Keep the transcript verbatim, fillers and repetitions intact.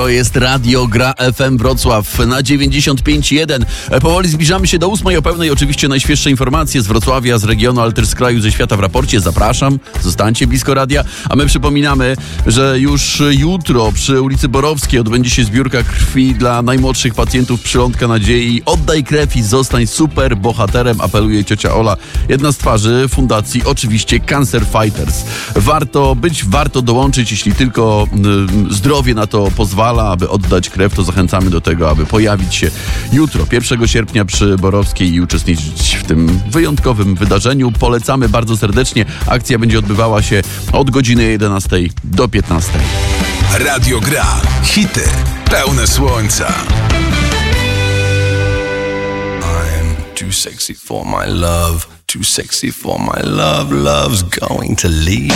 To jest Radio Gra F M Wrocław na dziewięćdziesiąt pięć jeden. Powoli zbliżamy się do ósmej. O pełnej oczywiście najświeższe informacje z Wrocławia, z regionu, ale też z kraju, ze świata w raporcie. Zapraszam, zostańcie blisko radia. A my przypominamy, że już jutro przy ulicy Borowskiej odbędzie się zbiórka krwi dla najmłodszych pacjentów Przylądka Nadziei. Oddaj krew i zostań super bohaterem, apeluje ciocia Ola. Jedna z twarzy fundacji, oczywiście Cancer Fighters. Warto być, warto dołączyć, jeśli tylko y, zdrowie na to pozwala, aby oddać krew, to zachęcamy do tego, aby pojawić się jutro, pierwszego sierpnia przy Borowskiej i uczestniczyć w tym wyjątkowym wydarzeniu. Polecamy bardzo serdecznie. Akcja będzie odbywała się od godziny jedenastej do piętnastej. Radio Gra. Hity pełne słońca. I'm too sexy for my love. Too sexy for my love. Love's going to leave.